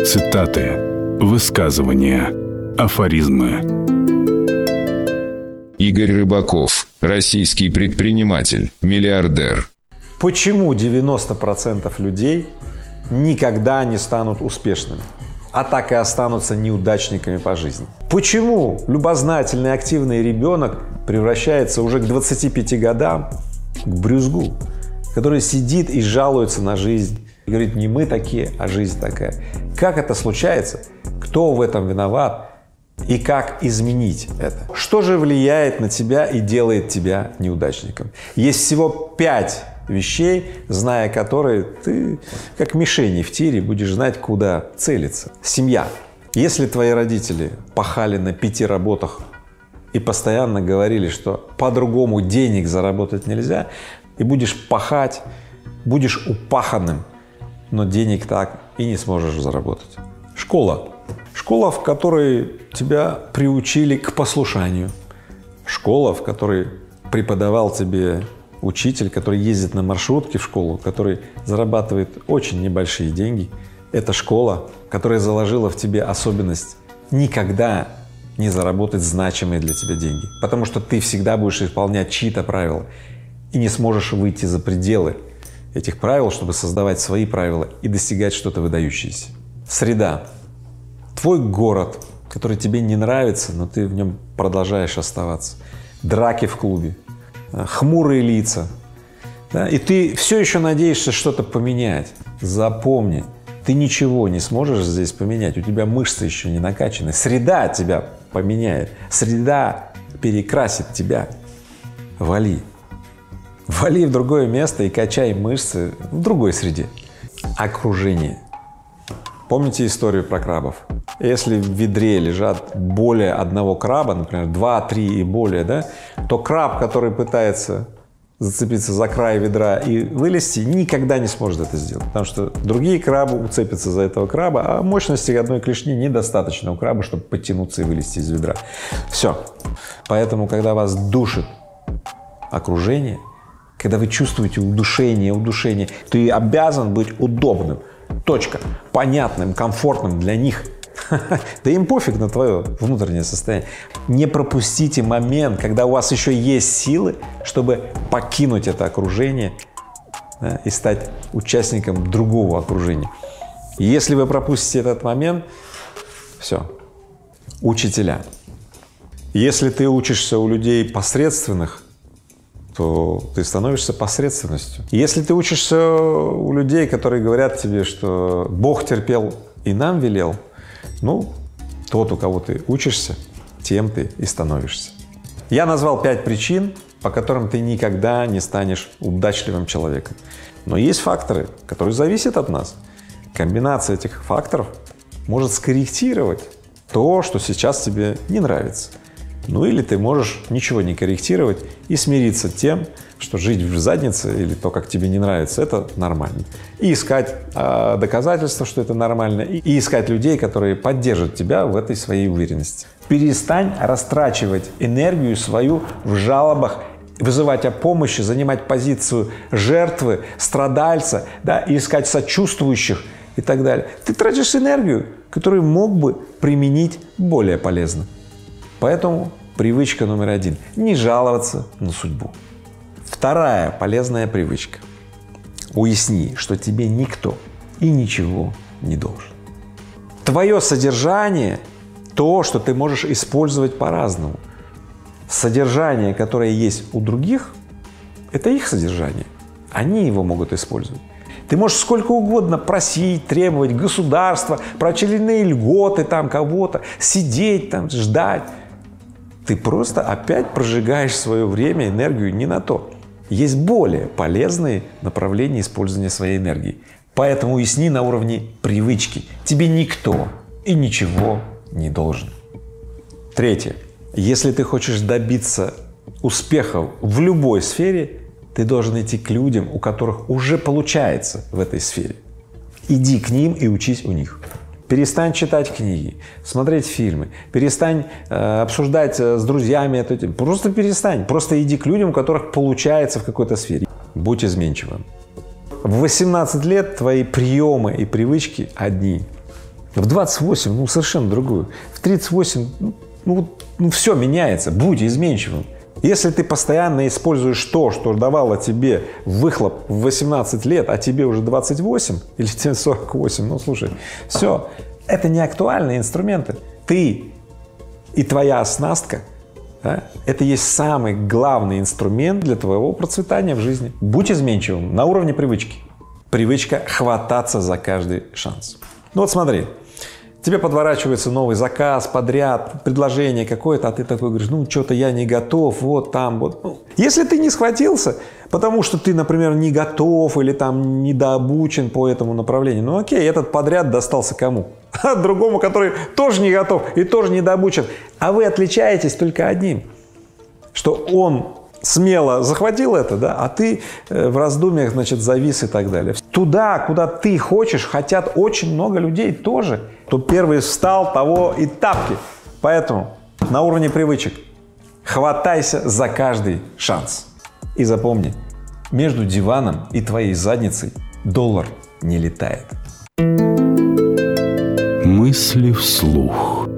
Цитаты, высказывания, афоризмы. Игорь Рыбаков, российский предприниматель, миллиардер. Почему 90% людей никогда не станут успешными, а так и останутся неудачниками по жизни? Почему любознательный, активный ребенок превращается уже к 25 годам к брюзгу, который сидит и жалуется на жизнь, и говорит: не мы такие, а жизнь такая? Как это случается? Кто в этом виноват? И как изменить это? Что же влияет на тебя и делает тебя неудачником? Есть всего 5 вещей, зная которые, ты как мишени в тире будешь знать, куда целиться. Семья. Если твои родители пахали на 5 работах и постоянно говорили, что по-другому денег заработать нельзя, и будешь пахать, будешь упаханным, но денег так и не сможешь заработать. Школа. Школа, в которой тебя приучили к послушанию. Школа, в которой преподавал тебе учитель, который ездит на маршрутке в школу, который зарабатывает очень небольшие деньги. Это школа, которая заложила в тебе особенность никогда не заработать значимые для тебя деньги, потому что ты всегда будешь исполнять чьи-то правила и не сможешь выйти за пределы этих правил, чтобы создавать свои правила и достигать что-то выдающееся. Среда. Твой город, который тебе не нравится, но ты в нем продолжаешь оставаться. Драки в клубе, хмурые лица, да? И ты все еще надеешься что-то поменять. Запомни, ты ничего не сможешь здесь поменять, у тебя мышцы еще не накачаны. Среда тебя поменяет, среда перекрасит тебя. Вали. Вали в другое место и качай мышцы в другой среде. Окружение. Помните историю про крабов? Если в ведре лежат более одного краба, например, 2, 3 и более, да, то краб, который пытается зацепиться за край ведра и вылезти, никогда не сможет это сделать, потому что другие крабы уцепятся за этого краба, а мощности одной клешни недостаточно у краба, чтобы подтянуться и вылезти из ведра. Все. Поэтому, когда вас душит окружение, когда вы чувствуете удушение, ты обязан быть удобным. Точка. Понятным, комфортным для них. Да им пофиг на твое внутреннее состояние. Не пропустите момент, когда у вас еще есть силы, чтобы покинуть это окружение, да, и стать участником другого окружения. Если вы пропустите этот момент, все. Учителя. Если ты учишься у людей посредственных, то ты становишься посредственностью. Если ты учишься у людей, которые говорят тебе, что Бог терпел и нам велел, ну, тот, у кого ты учишься, тем ты и становишься. Я назвал 5 причин, по которым ты никогда не станешь удачливым человеком. Но есть факторы, которые зависят от нас. Комбинация этих факторов может скорректировать то, что сейчас тебе не нравится. Ну или ты можешь ничего не корректировать и смириться тем, что жить в заднице или то, как тебе не нравится, это нормально. И искать доказательства, что это нормально, и искать людей, которые поддержат тебя в этой своей уверенности. Перестань растрачивать энергию свою в жалобах, вызывать о помощи, занимать позицию жертвы, страдальца, да, и искать сочувствующих и так далее. Ты тратишь энергию, которую мог бы применить более полезно. Поэтому привычка номер 1 – не жаловаться на судьбу. Вторая полезная привычка – уясни, что тебе никто и ничего не должен. Твое содержание – то, что ты можешь использовать по-разному. Содержание, которое есть у других – это их содержание. Они его могут использовать. Ты можешь сколько угодно просить, требовать государства, про очередные льготы там кого-то, сидеть там, ждать. Ты просто опять прожигаешь свое время, энергию не на то. Есть более полезные направления использования своей энергии. Поэтому уясни на уровне привычки. Тебе никто и ничего не должен. Третье. Если ты хочешь добиться успехов в любой сфере, ты должен идти к людям, у которых уже получается в этой сфере. Иди к ним и учись у них. Перестань читать книги, смотреть фильмы, перестань обсуждать с друзьями эту тему. Просто перестань, просто иди к людям, у которых получается в какой-то сфере. Будь изменчивым. В 18 лет твои приемы и привычки одни. В 28, совершенно другую. В 38, все меняется. Будь изменчивым. Если ты постоянно используешь то, что давало тебе выхлоп в 18 лет, а тебе уже 28 или тебе 48, слушай, все, это не актуальные инструменты. Ты и твоя оснастка, да, это есть самый главный инструмент для твоего процветания в жизни. Будь изменчивым на уровне привычки. Привычка хвататься за каждый шанс. Смотри. Тебе подворачивается новый заказ, подряд, предложение какое-то, а ты такой говоришь, что-то я не готов, Если ты не схватился, потому что ты, например, не готов или там недообучен по этому направлению, окей, этот подряд достался кому? Другому, который тоже не готов и тоже недообучен. А вы отличаетесь только одним, что он смело захватил это, да, а ты в раздумьях, завис и так далее. Туда, куда ты хочешь, хотят очень много людей тоже. Кто первый встал, того и тапки. Поэтому на уровне привычек хватайся за каждый шанс. И запомни, между диваном и твоей задницей доллар не летает. Мысли вслух.